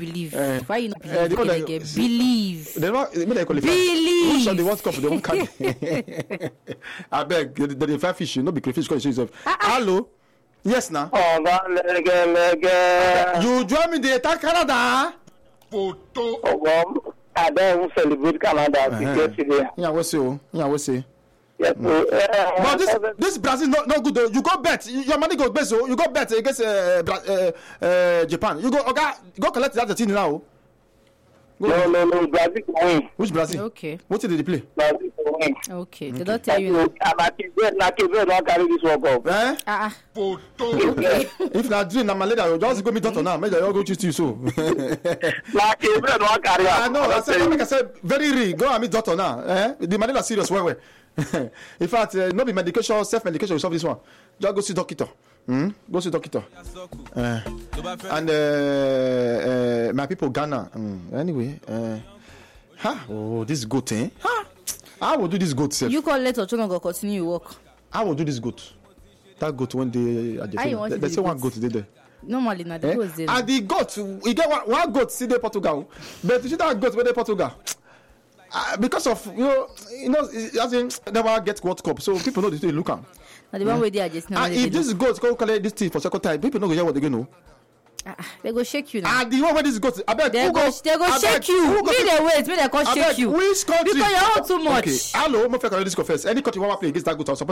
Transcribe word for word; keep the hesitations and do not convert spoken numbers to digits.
believe. Uh, Why you not believe? uh, they They get believe. They don't. They they qualify. Believe. Who's on the World Cup? They won't carry. I beg. They they five fish. You no be crayfish. Call yourself. Hello. Yes, now. Oh, lege lege. You join me the attack Canada. Photo. Oh, well, I don't celebrate Canada because today. Yeah, what say? Yeah, what say? Yes. Mm. Uh, but this this Brazil not not good though. You go bet. Your money goes bet. So you go bet against uh, uh, uh, Japan. You go. Okay, go collect that thing now. Go no, no, no. Brazil can win. Which Brazil? Okay. What did they play? Brazil can win. Okay. Okay. They don't tell you. Nakebe don't carry this World Cup. Eh? Ah. Okay. If na dream na malaria, you just go meet doctor now. Make you go choose you so. Nakebe don't carry. I know. I said, like I said, very real. Go and meet doctor now. Eh? The malaria serious well well. In fact, uh, no be medication, self medication will solve this one. Just go see doctor. Hmm? Go see doctor. Uh, and uh, uh, my people Ghana. Mm, anyway, uh, huh? Oh, this goat, eh? Huh? I will do this goat self. You call later, children go continue work. I will do this goat. That goat when they are How you want they, to they do say the one goat? goat they there. Normally, na the Eh? goats there. And the goat, you get one, one goat see the Portugal, but you see that goat where they Portugal. Uh, because of you know, you know, as in never get World Cup, so people know the thing look at. Now the one way they are just now. And if this goat go collect this thing for second time, people know go hear what they know. Ah, they go shake you now. And the one where this goat, I beg, They who go, they go I beg, shake you. who Me go- they wait, me they go I shake beg, you. which country? Because you're all too much. Okay, hello, mo fẹ́ kọ́ this confess. Any country want to play against that goat, I'm supposed